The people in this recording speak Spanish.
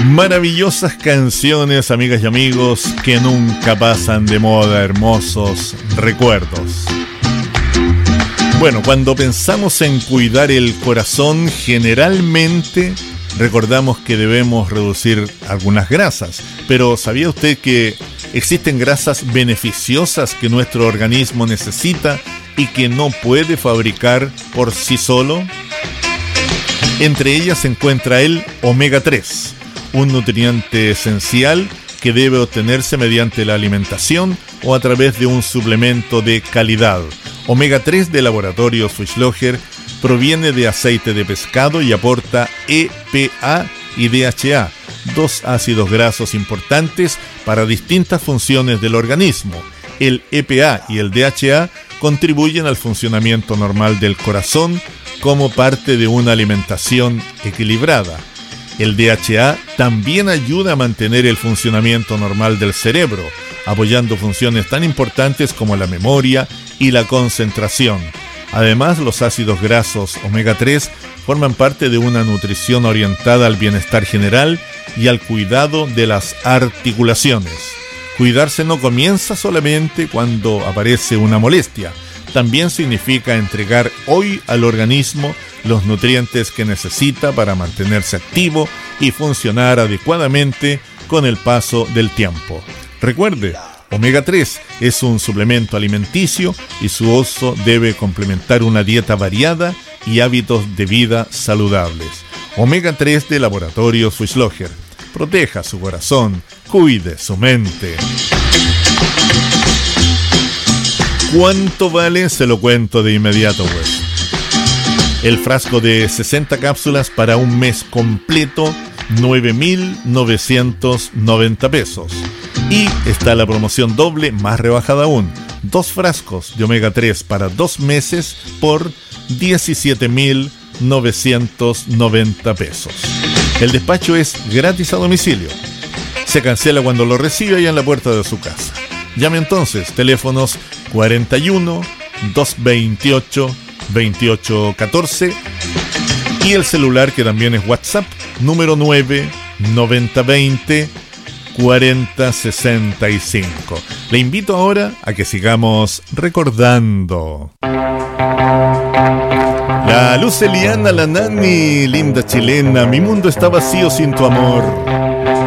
Maravillosas canciones, amigas y amigos, que nunca pasan de moda, hermosos recuerdos. Bueno, cuando pensamos en cuidar el corazón, generalmente recordamos que debemos reducir algunas grasas. Pero ¿sabía usted que existen grasas beneficiosas que nuestro organismo necesita y que no puede fabricar por sí solo? Entre ellas se encuentra el omega 3, un nutriente esencial que debe obtenerse mediante la alimentación o a través de un suplemento de calidad. Omega 3 de Laboratorios Fischlöcher proviene de aceite de pescado y aporta EPA y DHA, dos ácidos grasos importantes para distintas funciones del organismo. El EPA y el DHA contribuyen al funcionamiento normal del corazón como parte de una alimentación equilibrada. El DHA también ayuda a mantener el funcionamiento normal del cerebro, apoyando funciones tan importantes como la memoria y la concentración. Además, los ácidos grasos omega 3 forman parte de una nutrición orientada al bienestar general y al cuidado de las articulaciones. Cuidarse no comienza solamente cuando aparece una molestia. También significa entregar hoy al organismo los nutrientes que necesita para mantenerse activo y funcionar adecuadamente con el paso del tiempo. Recuerde, omega 3 es un suplemento alimenticio y su uso debe complementar una dieta variada y hábitos de vida saludables. Omega 3 de Laboratorios Fischlöcher. Proteja su corazón, cuide su mente. ¿Cuánto vale? Se lo cuento de inmediato, pues. El frasco de 60 cápsulas para un mes completo, 9.990 pesos. Y está la promoción doble más rebajada aún. 2 frascos de omega 3 para 2 meses por 17.990 pesos. El despacho es gratis a domicilio. Se cancela cuando lo reciba ya en la puerta de su casa. Llame entonces, teléfonos 41 228 2814 y el celular que también es WhatsApp, número 9 9020 4065. Le invito ahora a que sigamos recordando. La Luceliana, la Nani, linda chilena, mi mundo está vacío sin tu amor.